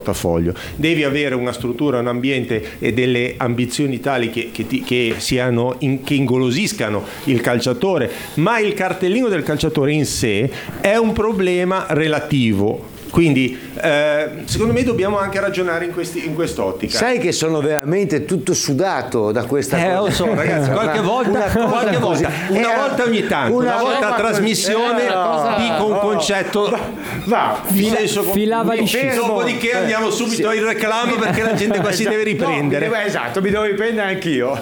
portafoglio. Devi avere una struttura, un ambiente e delle ambizioni tali che ingolosiscano il calciatore, ma il cartellino del calciatore in sé è un problema relativo. Quindi secondo me dobbiamo anche ragionare in quest'ottica. Sai che sono veramente tutto sudato da questa cosa. Lo so, ragazzi, qualche volta ogni tanto, una volta a trasmissione dico un concetto, filava di scisso. Dopodiché andiamo subito al reclamo perché la gente qua si deve riprendere. Esatto, mi devo riprendere anch'io.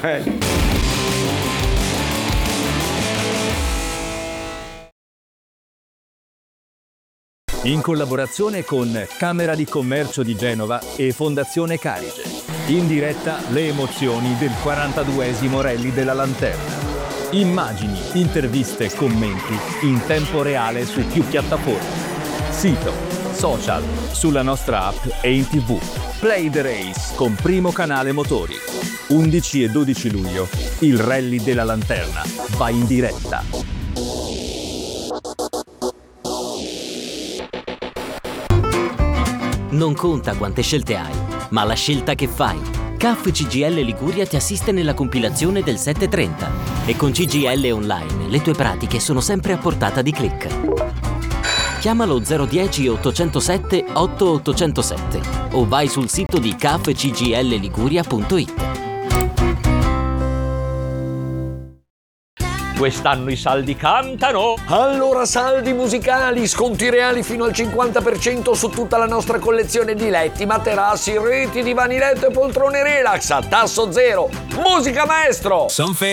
In collaborazione con Camera di Commercio di Genova e Fondazione Carige. In diretta le emozioni del 42esimo Rally della Lanterna. Immagini, interviste, commenti in tempo reale su più piattaforme. Sito, social, sulla nostra app e in TV. Play the Race con Primo Canale Motori. 11 e 12 luglio, il Rally della Lanterna va in diretta. Non conta quante scelte hai, ma la scelta che fai. CAF CGIL Liguria ti assiste nella compilazione del 730 e con CGIL Online le tue pratiche sono sempre a portata di click. Chiamalo 010 807 8807 o vai sul sito di cafcgilliguria.it. Quest'anno i saldi cantano! Allora saldi musicali, sconti reali fino al 50% su tutta la nostra collezione di letti, materassi, reti, divani letto e poltrone relax a tasso zero. Musica maestro!